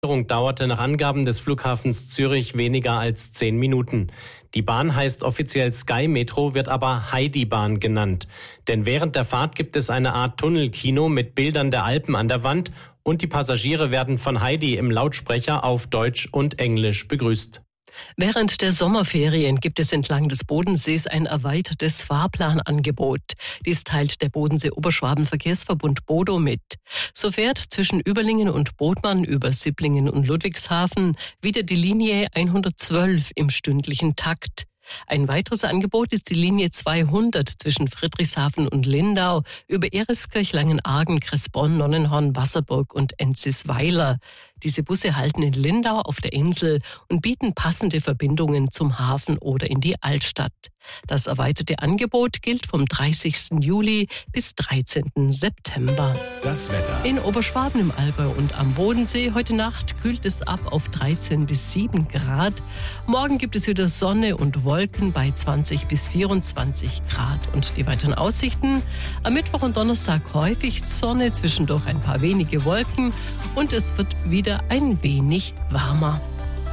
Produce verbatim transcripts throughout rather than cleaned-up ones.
Verzögerung dauerte nach Angaben des Flughafens Zürich weniger als zehn Minuten. Die Bahn heißt offiziell Sky Metro, wird aber Heidi-Bahn genannt. Denn während der Fahrt gibt es eine Art Tunnelkino mit Bildern der Alpen an der Wand und die Passagiere werden von Heidi im Lautsprecher auf Deutsch und Englisch begrüßt. Während der Sommerferien gibt es entlang des Bodensees ein erweitertes Fahrplanangebot. Dies teilt der Bodensee-Oberschwaben-Verkehrsverbund Bodo mit. So fährt zwischen Überlingen und Bodmann über Sipplingen und Ludwigshafen wieder die Linie hundertzwölf im stündlichen Takt. Ein weiteres Angebot ist die Linie zweihundert zwischen Friedrichshafen und Lindau über Ereskirch, Langenargen, Kressbronn, Nonnenhorn, Wasserburg und Enzisweiler. Diese Busse halten in Lindau auf der Insel und bieten passende Verbindungen zum Hafen oder in die Altstadt. Das erweiterte Angebot gilt vom dreißigsten Juli bis dreizehnten September. Das Wetter. In Oberschwaben im Allgäu und am Bodensee. Heute Nacht kühlt es ab auf dreizehn bis sieben Grad. Morgen gibt es wieder Sonne und Wolken bei zwanzig bis vierundzwanzig Grad. Und die weiteren Aussichten: am Mittwoch und Donnerstag häufig Sonne, zwischendurch ein paar wenige Wolken und es wird wieder ein wenig wärmer.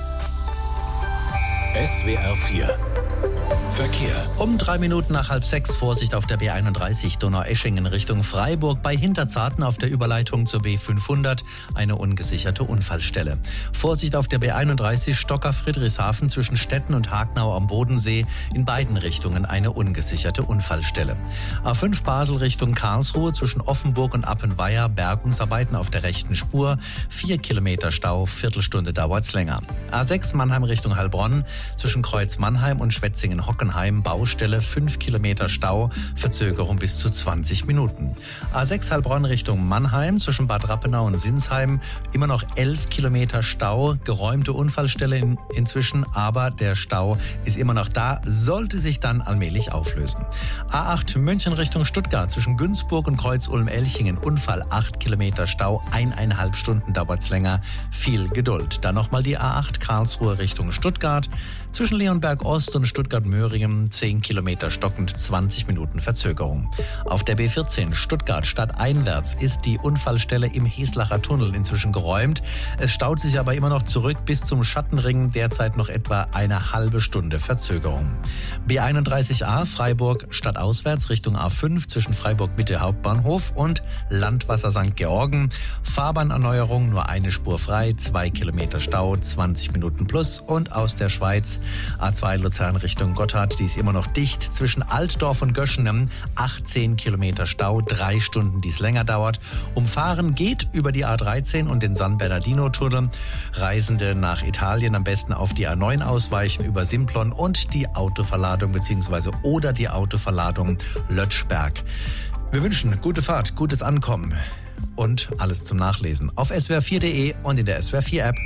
S W R vier Verkehr. Um drei Minuten nach halb sechs Vorsicht auf der B einunddreißig Donaueschingen Richtung Freiburg. Bei Hinterzarten auf der Überleitung zur B fünfhundert eine ungesicherte Unfallstelle. Vorsicht auf der B einunddreißig Stocker-Friedrichshafen zwischen Stetten und Hagnau am Bodensee. In beiden Richtungen eine ungesicherte Unfallstelle. A fünf Basel Richtung Karlsruhe zwischen Offenburg und Appenweier. Bergungsarbeiten auf der rechten Spur. Vier Kilometer Stau, Viertelstunde dauert's länger. A sechs Mannheim Richtung Heilbronn zwischen Kreuz Mannheim und Schwetzingen-Hockenheim. Baustelle, fünf Kilometer Stau, Verzögerung bis zu zwanzig Minuten. A sechs Heilbronn Richtung Mannheim zwischen Bad Rappenau und Sinsheim, immer noch elf Kilometer Stau, geräumte Unfallstelle in, inzwischen, aber der Stau ist immer noch da, sollte sich dann allmählich auflösen. A acht München Richtung Stuttgart zwischen Günzburg und Kreuz-Ulm-Elchingen, Unfall, acht Kilometer Stau, eineinhalb Stunden dauert's länger, viel Geduld. Dann nochmal die A acht Karlsruhe Richtung Stuttgart zwischen Leonberg Ost und Stuttgart-Möhringen, zehn Kilometer stockend, zwanzig Minuten Verzögerung. Auf der B vierzehn Stuttgart stadteinwärts ist die Unfallstelle im Heslacher Tunnel inzwischen geräumt. Es staut sich aber immer noch zurück bis zum Schattenring, derzeit noch etwa eine halbe Stunde Verzögerung. B einunddreißig A Freiburg stadtauswärts Richtung A fünf zwischen Freiburg Mitte Hauptbahnhof und Landwasser Sankt Georgen. Fahrbahnerneuerung, nur eine Spur frei, zwei Kilometer Stau, zwanzig Minuten plus. Und aus der Schweiz A zwei Luzern Richtung Gotthard, die ist immer noch dicht zwischen Altdorf und Göschenem, achtzehn Kilometer Stau, drei Stunden, die es länger dauert. Umfahren geht über die A dreizehn und den San Bernardino-Tunnel. Reisende nach Italien am besten auf die A neun ausweichen über Simplon und die Autoverladung bzw. oder die Autoverladung Lötschberg. Wir wünschen gute Fahrt, gutes Ankommen und alles zum Nachlesen auf S W R vier punkt de und in der S W R vier App.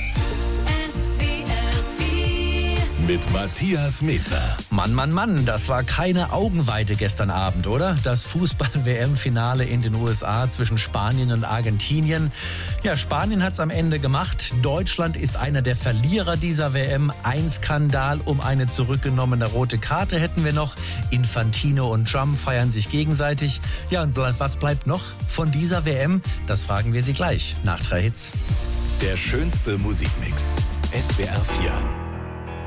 Mit Matthias Medler. Mann, Mann, Mann, das war keine Augenweide gestern Abend, oder? Das Fußball-W M-Finale in den U S A zwischen Spanien und Argentinien. Ja, Spanien hat's am Ende gemacht. Deutschland ist einer der Verlierer dieser W M. Ein Skandal um eine zurückgenommene rote Karte hätten wir noch. Infantino und Trump feiern sich gegenseitig. Ja, und was bleibt noch von dieser W M? Das fragen wir Sie gleich nach drei Hits. Der schönste Musikmix. S W R vier.